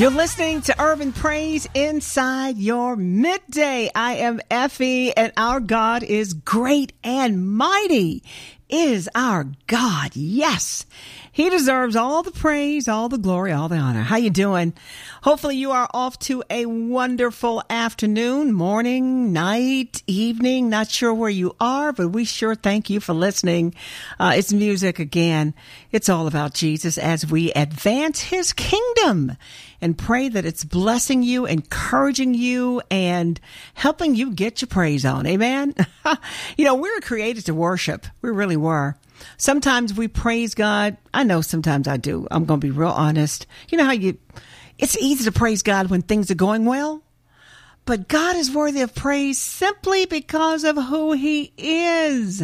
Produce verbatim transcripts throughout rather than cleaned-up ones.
You're listening to Urban Praise inside your midday. I am Effie, and our God is great and mighty is our God. Yes, He deserves all the praise, all the glory, all the honor. How you doing? Hopefully you are off to a wonderful afternoon, morning, night, evening. Not sure where you are, but we sure thank you for listening. Uh, it's music again. It's all about Jesus as we advance His kingdom and pray that it's blessing you, encouraging you, and helping you get your praise on. Amen. You know, we were created to worship. We really were. Sometimes we praise God. I know sometimes I do. I'm going to be real honest. You know how you, it's easy to praise God when things are going well, but God is worthy of praise simply because of who He is.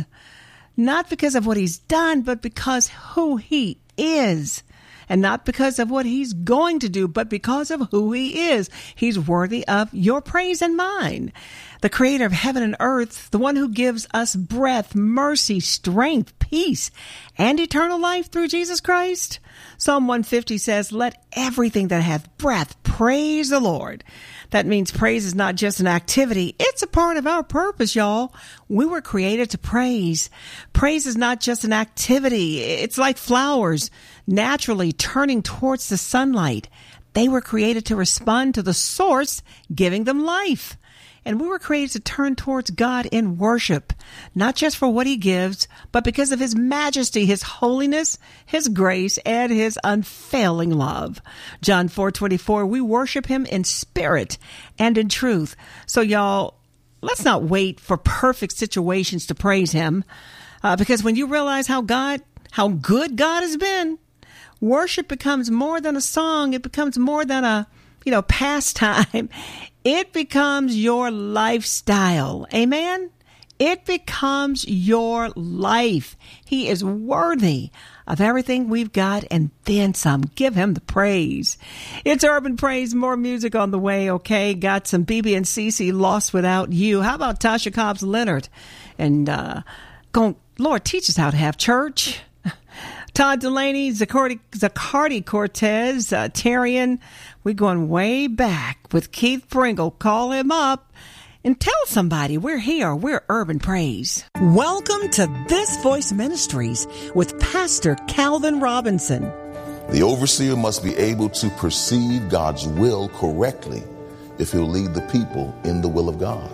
Not because of what He's done, but because who He is. And not because of what He's going to do, but because of who He is. He's worthy of your praise and mine. The creator of heaven and earth, the one who gives us breath, mercy, strength, peace, and eternal life through Jesus Christ. Psalm one fifty says, "Let everything that hath breath praise the Lord." That means praise is not just an activity. It's a part of our purpose, y'all. We were created to praise. Praise is not just an activity. It's like flowers naturally turning towards the sunlight. They were created to respond to the source giving them life. And we were created to turn towards God in worship, not just for what He gives, but because of His majesty, His holiness, His grace, and His unfailing love. John four twenty-four, we worship Him in spirit and in truth. So y'all, let's not wait for perfect situations to praise Him, uh, because when you realize how God, how good God has been, worship becomes more than a song. It becomes more than a, you know, pastime. It becomes your lifestyle. Amen? It becomes your life. He is worthy of everything we've got and then some. Give Him the praise. It's Urban Praise. More music on the way, okay? Got some B B and C C, Lost Without You. How about Tasha Cobbs Leonard? And uh, going, Lord, teach us how to have church. Todd Delaney, Zaccardi, Zaccardi Cortez, uh, Tarian. We're going way back with Keith Pringle. Call him up and tell somebody we're here. We're Urban Praise. Welcome to This Voice Ministries with Pastor Calvin Robinson. The overseer must be able to perceive God's will correctly if he'll lead the people in the will of God,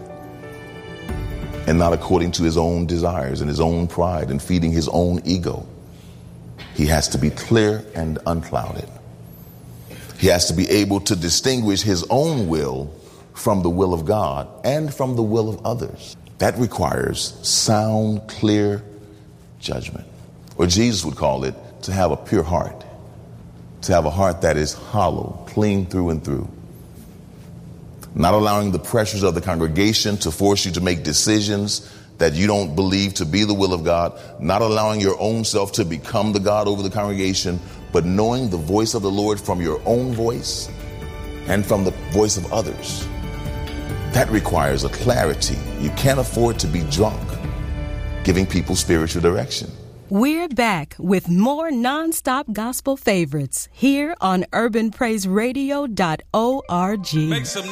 and not according to his own desires and his own pride and feeding his own ego. He has to be clear and unclouded. He has to be able to distinguish his own will from the will of God and from the will of others. That requires sound, clear judgment. Or Jesus would call it to have a pure heart, to have a heart that is hollow, clean through and through. Not allowing the pressures of the congregation to force you to make decisions that you don't believe to be the will of God, not allowing your own self to become the God over the congregation, but knowing the voice of the Lord from your own voice and from the voice of others. That requires a clarity. You can't afford to be drunk giving people spiritual direction. We're back with more nonstop gospel favorites here on urban praise radio dot org. Make some